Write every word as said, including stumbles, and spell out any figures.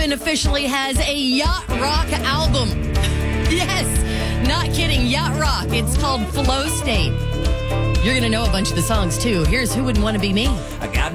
Raven officially has a yacht rock album. Yes, not kidding. Yacht rock. It's called Flow State. You're going to know a bunch of the songs, too. Here's Who Wouldn't Want to Be Me. I got